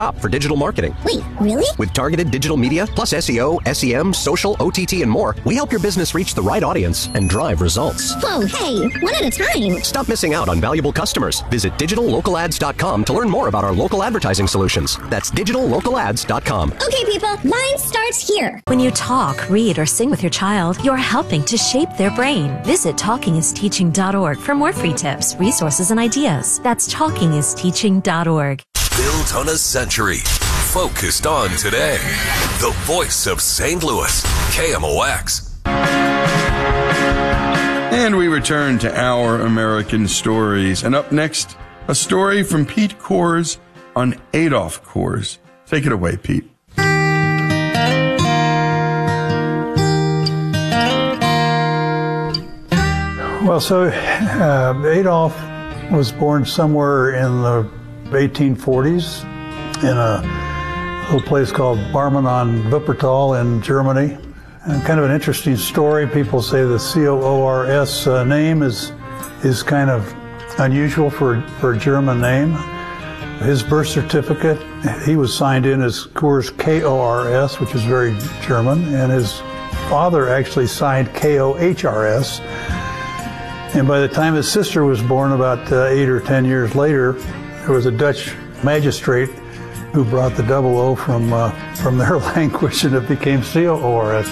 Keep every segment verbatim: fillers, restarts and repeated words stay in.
for digital marketing. Wait, really? With targeted digital media, plus S E O, S E M, social, O T T, and more, we help your business reach the right audience and drive results. Whoa, hey, one at a time. Stop missing out on valuable customers. Visit digital local ads dot com to learn more about our local advertising solutions. That's digital local ads dot com. Okay, people, mine starts here. When you talk, read, or sing with your child, you're helping to shape their brain. Visit talking is teaching dot org for more free tips, resources, and ideas. That's talking is teaching dot org. Built on a century, focused on today. The voice of Saint Louis, K M O X. And we return to Our American Stories. And up next, a story from Pete Kors on Adolph Kors. Take it away, Pete. Well, so uh, Adolph was born somewhere in the eighteen forties in a little place called Barmen on Wuppertal in Germany. And kind of an interesting story. People say the C O O R S uh, name is is kind of unusual for, for a German name. His birth certificate, he was signed in as Kors K O R S, which is very German, and his father actually signed K O H R S. And by the time his sister was born, about uh, eight or ten years later, there was a Dutch magistrate who brought the double O from uh, from their language, and it became C O O R S.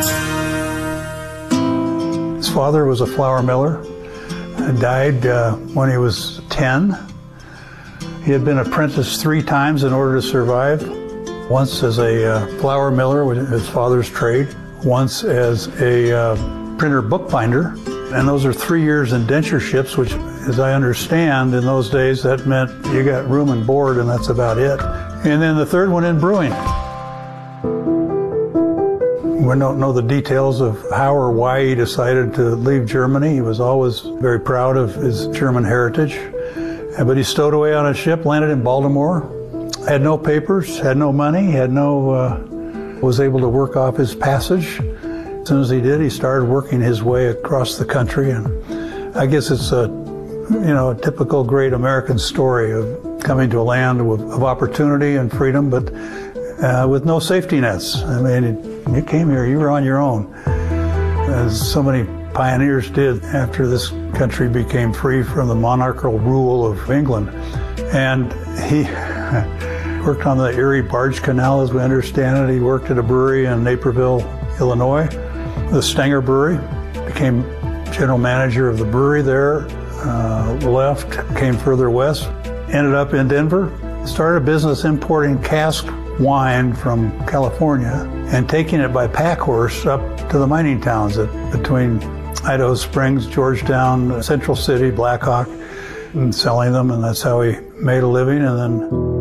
His father was a flour miller and died uh, when he was ten. He had been apprenticed three times in order to survive. Once as a uh, flour miller, with his father's trade. Once as a uh, printer bookbinder. And those are three years indentureships, which, as I understand, in those days, that meant you got room and board, and that's about it. And then the third one in brewing. We don't know the details of how or why he decided to leave Germany. He was always very proud of his German heritage. But he stowed away on a ship, landed in Baltimore, had no papers, had no money, had no, uh, was able to work off his passage. As soon as he did, he started working his way across the country, and I guess it's a, you know, a typical great American story of coming to a land of, of opportunity and freedom, but uh, with no safety nets. I mean, it, you came here, you were on your own, as so many pioneers did after this country became free from the monarchical rule of England. And he worked on the Erie Barge Canal, as we understand it. He worked at a brewery in Naperville, Illinois. The Stenger Brewery, became general manager of the brewery there, uh, left, came further west, ended up in Denver, started a business importing cask wine from California and taking it by pack horse up to the mining towns at, between Idaho Springs, Georgetown, Central City, Blackhawk, and selling them, and that's how he made a living. And then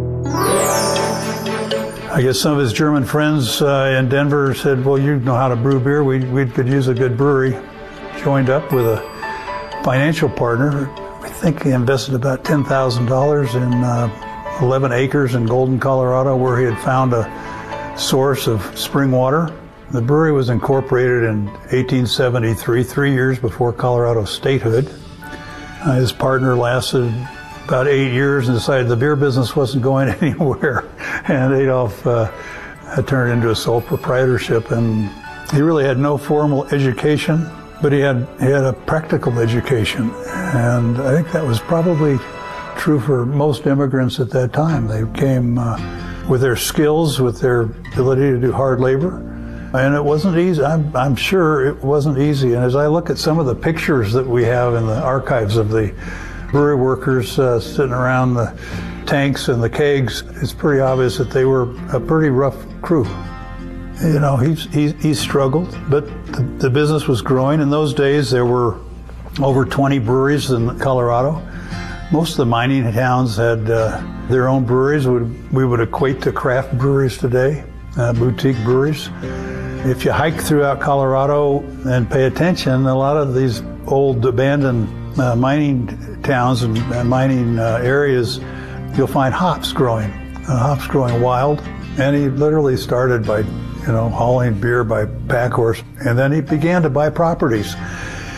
I guess some of his German friends uh, in Denver said, well, you know how to brew beer. We, we could use a good brewery. Joined up with a financial partner. I think he invested about ten thousand dollars in uh, eleven acres in Golden, Colorado, where he had found a source of spring water. The brewery was incorporated in eighteen seventy-three, three years before Colorado statehood. Uh, his partner lasted about eight years and decided the beer business wasn't going anywhere. And Adolph uh, had turned into a sole proprietorship. And he really had no formal education, but he had, he had a practical education. And I think that was probably true for most immigrants at that time. They came uh, with their skills, with their ability to do hard labor. And it wasn't easy. I'm, I'm sure it wasn't easy. And as I look at some of the pictures that we have in the archives of the brewery workers uh, sitting around the tanks and the kegs, it's pretty obvious that they were a pretty rough crew. You know, he, he, he struggled, but the, the business was growing. In those days, there were over twenty breweries in Colorado. Most of the mining towns had uh, their own breweries. We would equate to craft breweries today, uh, boutique breweries. If you hike throughout Colorado and pay attention, a lot of these old abandoned uh, mining towns and, and mining uh, areas, you'll find hops growing, uh, hops growing wild. And he literally started by, you know, hauling beer by pack horse, and then he began to buy properties.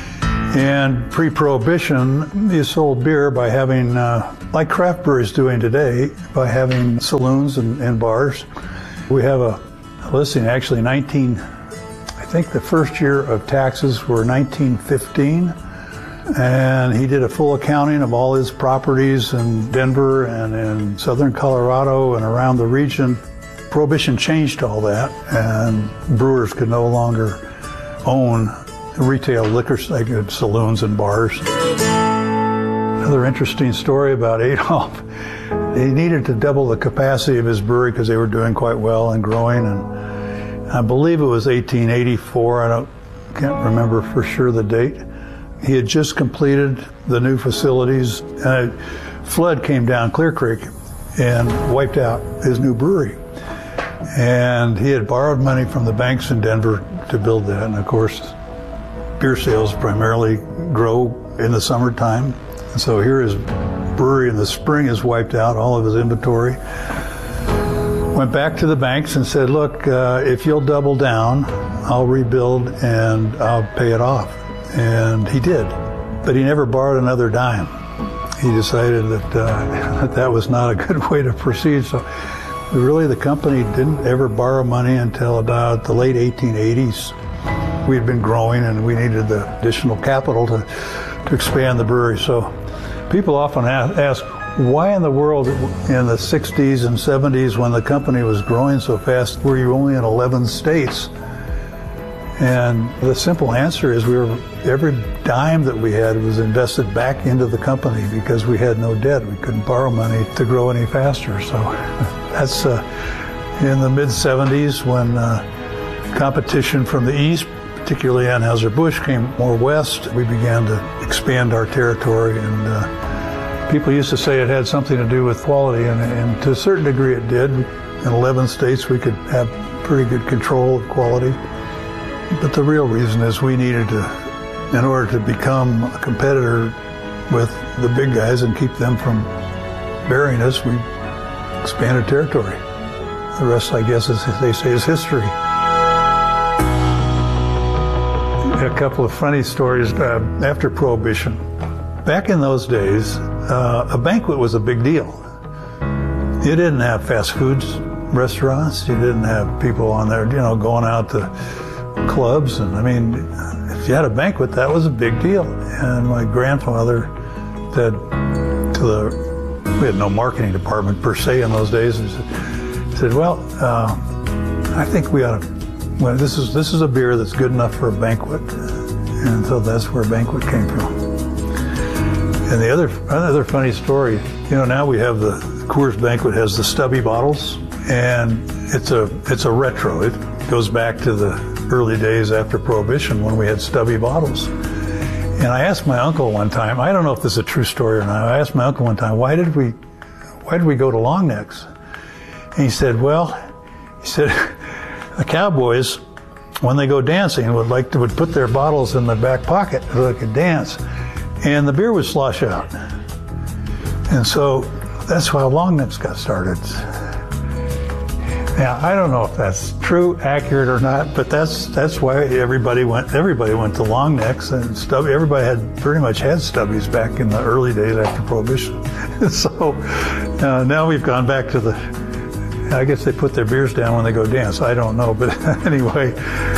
And pre-Prohibition, you sold beer by having, uh, like craft breweries doing today, by having saloons and, and bars. We have a, a listing, actually nineteen, I think the first year of taxes were nineteen fifteen. And he did a full accounting of all his properties in Denver and in southern Colorado and around the region. Prohibition changed all that, and brewers could no longer own retail liquor like saloons and bars. Another interesting story about Adolf. He needed to double the capacity of his brewery because they were doing quite well and growing. And I believe it was eighteen eighty-four. I don't can't remember for sure the date. He had just completed the new facilities, and a flood came down Clear Creek and wiped out his new brewery. And he had borrowed money from the banks in Denver to build that. And of course, beer sales primarily grow in the summertime. And so here his brewery in the spring is wiped out, all of his inventory. Went back to the banks and said, look, uh, if you'll double down, I'll rebuild and I'll pay it off. And he did. But he never borrowed another dime. He decided that uh, that was not a good way to proceed. So really the company didn't ever borrow money until about the late eighteen eighties. We had been growing and we needed the additional capital to, to expand the brewery. So people often ask, why in the world in the sixties and seventies when the company was growing so fast were you only in eleven states? And the simple answer is we were, every dime that we had was invested back into the company because we had no debt. We couldn't borrow money to grow any faster. So that's uh, in the mid seventies when uh, competition from the east, particularly Anheuser-Busch, came more west. We began to expand our territory, and uh, people used to say it had something to do with quality, and, and to a certain degree it did. In eleven states we could have pretty good control of quality. But the real reason is we needed to, in order to become a competitor with the big guys and keep them from burying us, we expanded territory. The rest, I guess, as they say, is history. A couple of funny stories uh, after Prohibition. Back in those days, uh, a banquet was a big deal. You didn't have fast foods restaurants. You didn't have people on there, you know, going out to clubs. And I mean, if you had a banquet, that was a big deal. And my grandfather said to the, we had no marketing department per se in those days, and he said, well, uh, I think we ought to, well, this is this is a beer that's good enough for a banquet. And so that's where banquet came from. And the other another funny story, you know, now we have the Coors Banquet has the stubby bottles, and it's a it's a retro. It goes back to the early days after Prohibition when we had stubby bottles. And I asked my uncle one time, I don't know if this is a true story or not, I asked my uncle one time, why did we why did we go to long necks? And he said, well, he said, the cowboys, when they go dancing, would like to would put their bottles in the back pocket so they could dance. And the beer would slosh out. And so that's how long necks got started. Now, I don't know if that's true, accurate or not, but that's that's why everybody went everybody went to long necks, and stub, everybody had pretty much had stubbies back in the early days after Prohibition. So uh, now we've gone back to the, I guess they put their beers down when they go dance. I don't know, but anyway.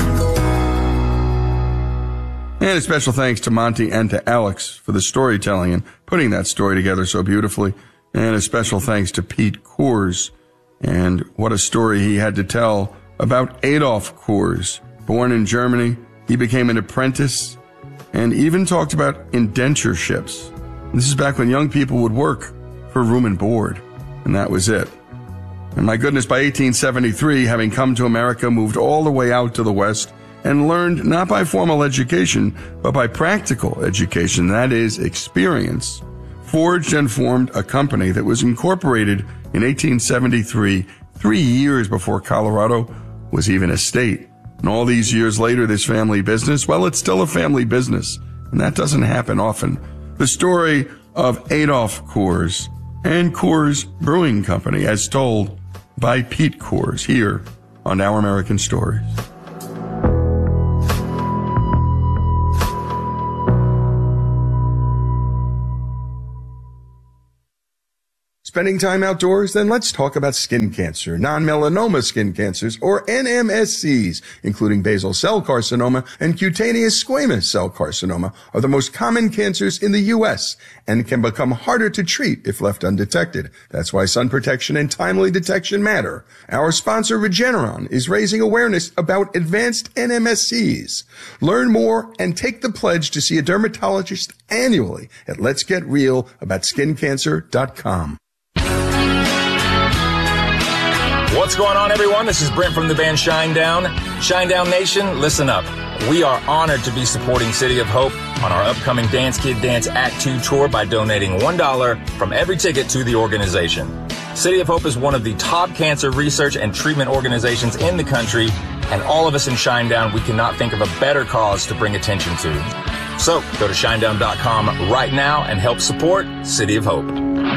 And a special thanks to Monty and to Alex for the storytelling and putting that story together so beautifully. And a special thanks to Pete Coors. And what a story he had to tell about Adolf Coors. Born in Germany, he became an apprentice and even talked about indentureships. This is back when young people would work for room and board, and that was it. And my goodness, by eighteen seventy-three, having come to America, moved all the way out to the West and learned not by formal education, but by practical education, that is, experience, forged and formed a company that was incorporated in eighteen seventy-three, three years before Colorado was even a state. And all these years later, this family business, well, it's still a family business, and that doesn't happen often. The story of Adolf Coors and Coors Brewing Company, as told by Pete Coors, here on Our American Stories. Spending time outdoors? Then let's talk about skin cancer. Non-melanoma skin cancers, or N M S Cs, including basal cell carcinoma and cutaneous squamous cell carcinoma, are the most common cancers in the U S and can become harder to treat if left undetected. That's why sun protection and timely detection matter. Our sponsor, Regeneron, is raising awareness about advanced N M S Cs. Learn more and take the pledge to see a dermatologist annually at lets get real about skin cancer dot com. What's going on, everyone? This is Brent from the band Shinedown. Shinedown Nation, listen up. We are honored to be supporting City of Hope on our upcoming Dance Kid Dance Act two tour by donating one dollar from every ticket to the organization. City of Hope is one of the top cancer research and treatment organizations in the country, and all of us in Shinedown, we cannot think of a better cause to bring attention to. So go to shinedown dot com right now and help support City of Hope.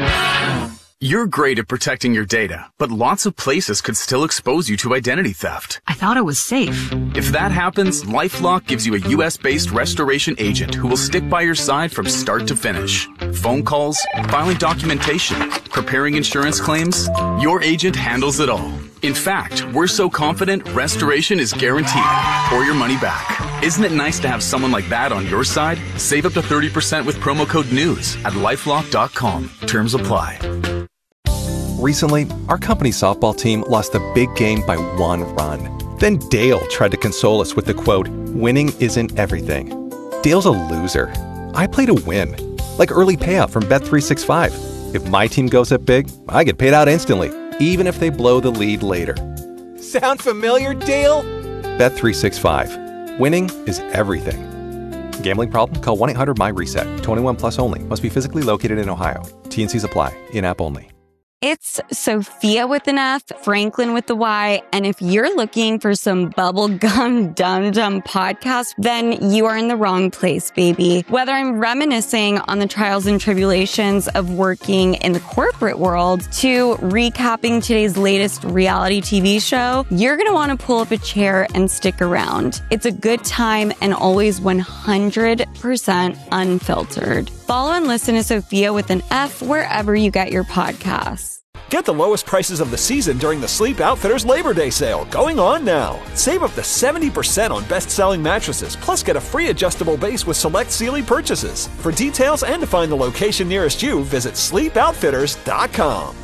You're great at protecting your data, but lots of places could still expose you to identity theft. I thought it was safe. If that happens, LifeLock gives you a U S-based restoration agent who will stick by your side from start to finish. Phone calls, filing documentation, preparing insurance claims, your agent handles it all. In fact, we're so confident restoration is guaranteed or your money back. Isn't it nice to have someone like that on your side? Save up to thirty percent with promo code NEWS at lifelock dot com. Terms apply. Recently, our company softball team lost a big game by one run. Then Dale tried to console us with the quote, "Winning isn't everything." Dale's a loser. I play to win. Like early payout from Bet three sixty-five. If my team goes up big, I get paid out instantly, even if they blow the lead later. Sound familiar, Dale? Bet three sixty-five. Winning is everything. Gambling problem? Call one eight hundred my reset. twenty-one plus only. Must be physically located in Ohio. T and Cs apply. In-app only. It's Sophia with an F, Franklin with the Y, and if you're looking for some bubblegum dum-dum podcast, then you are in the wrong place, baby. Whether I'm reminiscing on the trials and tribulations of working in the corporate world to recapping today's latest reality T V show, you're going to want to pull up a chair and stick around. It's a good time and always one hundred percent unfiltered. Follow and listen to Sophia with an F wherever you get your podcasts. Get the lowest prices of the season during the Sleep Outfitters Labor Day sale, going on now. Save up to seventy percent on best-selling mattresses, plus get a free adjustable base with select Sealy purchases. For details and to find the location nearest you, visit sleep outfitters dot com.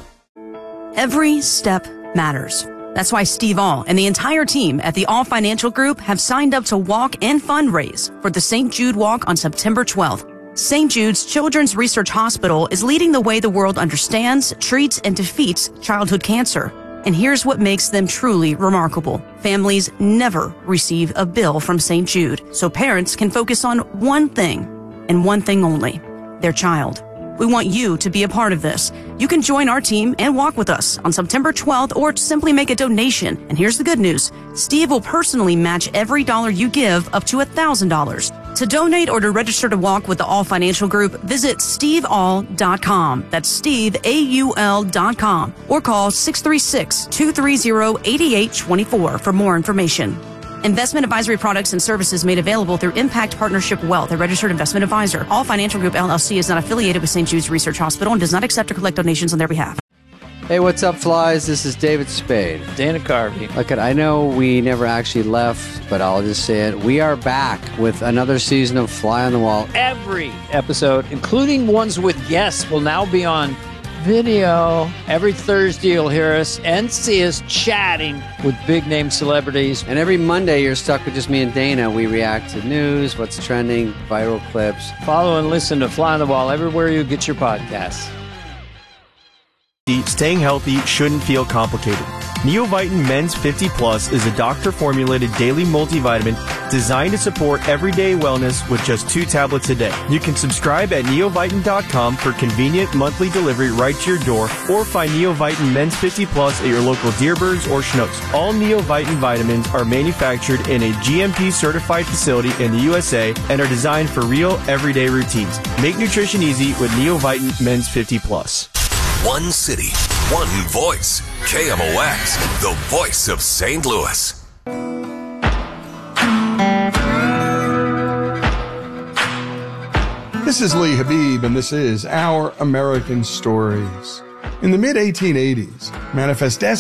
Every step matters. That's why Steve All and the entire team at the All Financial Group have signed up to walk and fundraise for the Saint Jude Walk on September twelfth. Saint Jude's Children's Research Hospital is leading the way the world understands, treats, and defeats childhood cancer. And here's what makes them truly remarkable. Families never receive a bill from Saint Jude, so parents can focus on one thing, and one thing only, their child. We want you to be a part of this. You can join our team and walk with us on September twelfth or simply make a donation. And here's the good news. Steve will personally match every dollar you give up to one thousand dollars. To donate or to register to walk with the All Financial Group, visit steve all dot com. That's Steve, A U L dot com. Or call six three six, two three zero, eight eight two four for more information. Investment advisory products and services made available through Impact Partnership Wealth, a registered investment advisor. All Financial Group L L C is not affiliated with Saint Jude's Research Hospital and does not accept or collect donations on their behalf. Hey, what's up, flies? This is David Spade. Dana Carvey. Look, I know we never actually left, but I'll just say it. We are back with another season of Fly on the Wall. Every episode, including ones with guests, will now be on video. Every Thursday, you'll hear us and see us chatting with big-name celebrities. And every Monday, you're stuck with just me and Dana. We react to news, what's trending, viral clips. Follow and listen to Fly on the Wall everywhere you get your podcasts. Staying healthy shouldn't feel complicated. Neovitin Men's fifty plus is a doctor-formulated daily multivitamin designed to support everyday wellness with just two tablets a day. You can subscribe at neovitin dot com for convenient monthly delivery right to your door, or find Neovitin Men's fifty plus at your local Deerbirds or Schnucks. All Neovitin vitamins are manufactured in a G M P-certified facility in the U S A and are designed for real, everyday routines. Make nutrition easy with Neovitin Men's fifty plus. One city, one voice. K M O X, the voice of Saint Louis. This is Lee Habib, and this is Our American Stories. In the mid eighteen eighties, Manifest Destiny